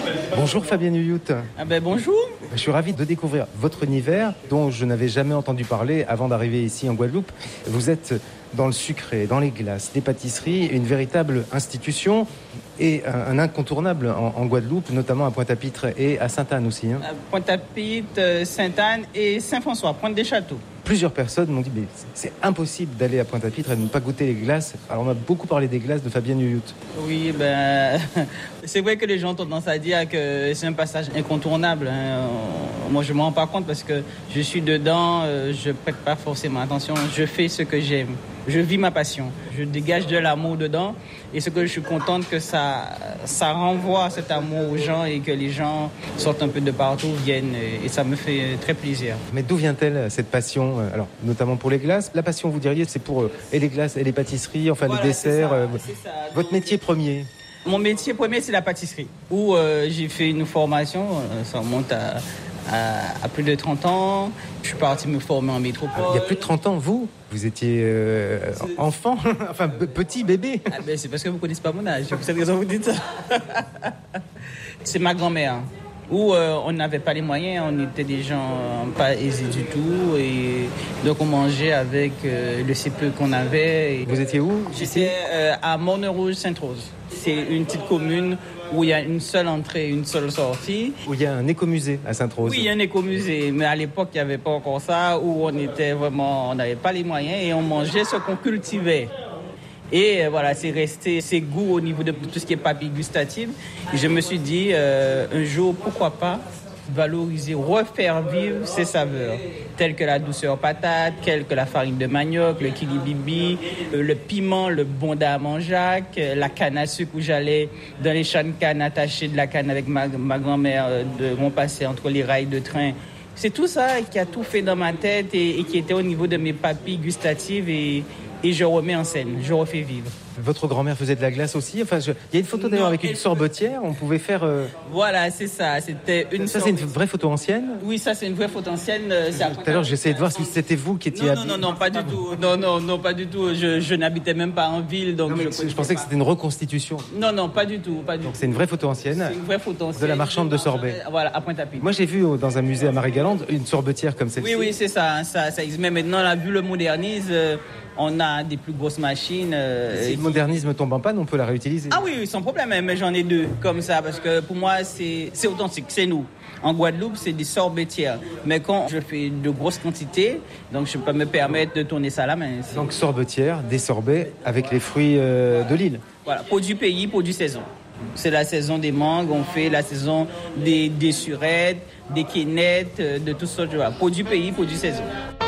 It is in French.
Bonjour Fabienne Huyout. Bonjour. Je suis ravi de découvrir votre univers dont je n'avais jamais entendu parler avant d'arriver ici en Guadeloupe. Vous êtes dans le sucré, dans les glaces, les pâtisseries, une véritable institution et un incontournable en Guadeloupe, notamment à Pointe-à-Pitre et à Sainte-Anne aussi. À Pointe-à-Pitre, Sainte-Anne et Saint-François, Pointe-des-Châteaux. Plusieurs personnes m'ont dit mais c'est impossible d'aller à Pointe-à-Pitre et de ne pas goûter les glaces. Alors on a beaucoup parlé des glaces de Fabienne Huyout. Oui, c'est vrai que les gens ont tendance à dire que c'est un passage incontournable. Moi, je ne m'en rends pas compte parce que je suis dedans, je ne prête pas forcément attention. Je fais ce que j'aime. Je vis ma passion. Je dégage de l'amour dedans. Et ce que je suis contente que ça renvoie cet amour aux gens et que les gens sortent un peu de partout, viennent. Et ça me fait très plaisir. Mais d'où vient-elle cette passion? Alors, notamment pour les glaces. La passion, vous diriez, c'est pour et les glaces et les pâtisseries, enfin voilà, les desserts. C'est ça. Votre métier premier? Mon métier premier, c'est la pâtisserie. Où j'ai fait une formation, ça remonte à plus de 30 ans. Je suis parti me former en métropole. Il y a plus de 30 ans, vous étiez enfant, enfin petit bébé. C'est parce que vous ne connaissez pas mon âge, c'est pour cette raison que vous dites ça. C'est ma grand-mère, où on n'avait pas les moyens, on était des gens pas aisés du tout. Et donc on mangeait avec le si peu qu'on avait. Vous étiez où? J'étais à Morne-Rouge-Sainte-Rose. C'est une petite commune où il y a une seule entrée, une seule sortie. Où il y a un écomusée à Sainte-Rose. Oui, il y a un écomusée, mais à l'époque, il n'y avait pas encore ça, où on n'avait pas les moyens et on mangeait ce qu'on cultivait. Et voilà, c'est resté ces goûts au niveau de tout ce qui est papilles gustatives. Et je me suis dit, un jour, pourquoi pas valoriser, refaire vivre ces saveurs, telles que la douceur patate, telles que la farine de manioc, le kilibibi, le piment, le bonda à manjac, la canne à sucre où j'allais dans les champs de canne attachés de la canne avec ma grand-mère de mon passé entre les rails de train. C'est tout ça qui a tout fait dans ma tête et qui était au niveau de mes papilles gustatives et je remets en scène, je refais vivre. Votre grand-mère faisait de la glace aussi. Enfin, il y a une photo d'ailleurs avec une sorbetière. On pouvait faire. Voilà, c'est ça. C'était une. Ça, c'est une vraie photo ancienne. Oui, ça, c'est une vraie photo ancienne. Tout à l'heure, j'essayais de voir si c'était vous qui étiez. Non, pas du tout. Non, pas du tout. Je n'habitais même pas en ville, donc. Je pensais que c'était une reconstitution. Non, pas du tout, Donc c'est une vraie photo ancienne. C'est une vraie photo ancienne. De la marchande de sorbet. Voilà, à Pointe-à-Pitre. Moi, j'ai vu dans un musée à Marie-Galante une sorbetière comme celle-ci. Oui, c'est ça. Ça existe. Mais maintenant, on a vu le modernisme. On a des plus grosses machines. Si le modernisme tombe en panne, on peut la réutiliser. Ah oui, sans problème. Mais j'en ai deux comme ça parce que pour moi, c'est authentique. C'est nous. En Guadeloupe, c'est des sorbetières. Mais quand je fais de grosses quantités, donc je peux me permettre de tourner ça à la main. Donc sorbetière, des sorbets avec les fruits de l'île. Voilà, produit pays, produit saison. C'est la saison des mangues, on fait la saison des surettes, des quénettes, de tout ça. Produit pays, produit saison.